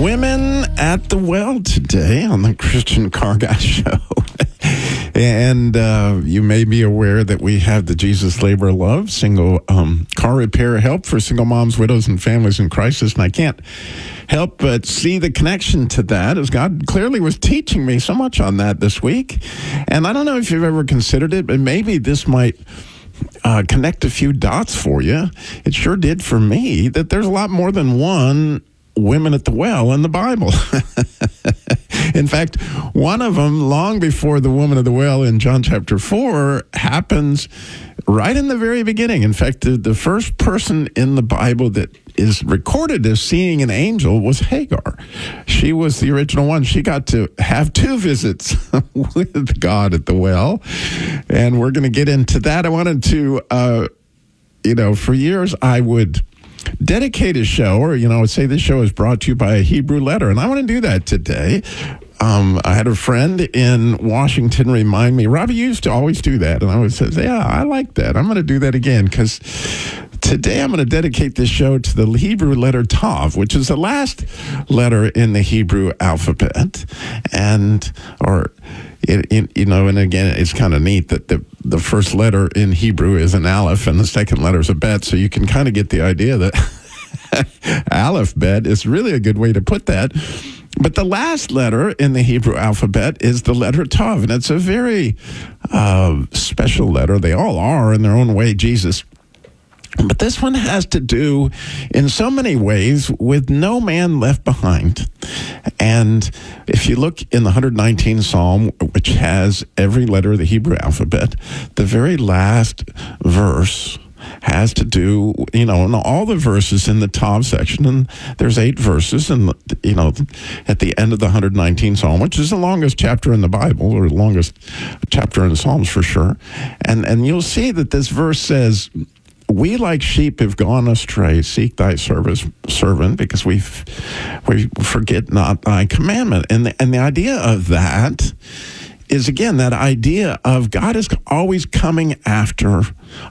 Women at the Well today on the Christian Car Guy Show. And you may be aware that we have the Jesus Labor of Love single car repair help for single moms, widows, and families in crisis. And I can't help but see the connection to that, as God clearly was teaching me so much on that this week. And I don't know if you've ever considered it, but maybe this might connect a few dots for you. It sure did for me, that there's a lot more than one women at the well in the Bible. In fact, one of them, long before the woman at the well in John chapter 4, happens right in the very beginning. In fact, the first person in the Bible that is recorded as seeing an angel was Hagar. She was the original one. She got to have two visits with God at the well, and we're going to get into that. I wanted to, for years I would dedicate a show, or, I would say this show is brought to you by a Hebrew letter, and I want to do that today. I had a friend in Washington remind me, Robbie, you used to always do that. And I would say, yeah, I like that. I'm going to do that again, because today I'm going to dedicate this show to the Hebrew letter Tav, which is the last letter in the Hebrew alphabet. And again, it's kind of neat that the first letter in Hebrew is an aleph and the second letter is a bet. So you can kind of get the idea that aleph bet is really a good way to put that. But the last letter in the Hebrew alphabet is the letter Tav, and it's a very special letter. They all are in their own way, Jesus. But this one has to do, in so many ways, with no man left behind. And if you look in the 119th Psalm, which has every letter of the Hebrew alphabet, the very last verse has to do, and all the verses in the Tav section, and there's 8 verses, and, at the end of the 119th Psalm, which is the longest chapter in the Bible, or the longest chapter in the Psalms for sure, and you'll see that this verse says, "We like sheep have gone astray, seek thy servant, because we forget not thy commandment." And the idea of that is, again, that idea of God is always coming after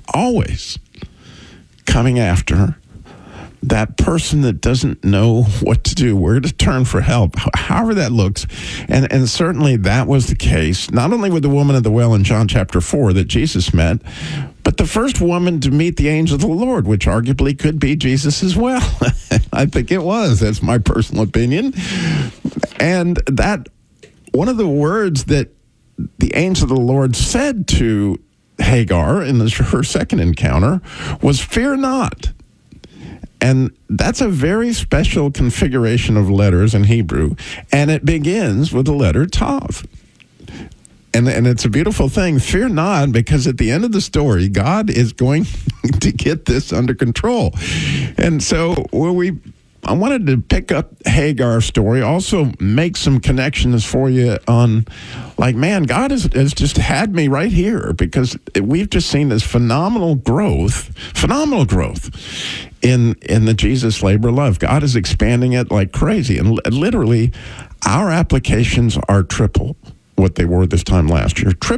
that person that doesn't know what to do, where to turn for help, however that looks. And certainly that was the case, not only with the woman at the well in John chapter 4 that Jesus met, but the first woman to meet the angel of the Lord, which arguably could be Jesus as well. I think it was. That's my personal opinion. And that one of the words that the angel of the Lord said to Hagar in her second encounter was, "Fear not." And that's a very special configuration of letters in Hebrew, and it begins with the letter Tav. And it's a beautiful thing. Fear not, because at the end of the story, God is going to get this under control. And so I wanted to pick up Hagar's story, also make some connections for you on, God has just had me right here, because we've just seen this phenomenal growth in the Jesus Labor of Love. God is expanding it like crazy. And literally, our applications are triple what they were this time last year.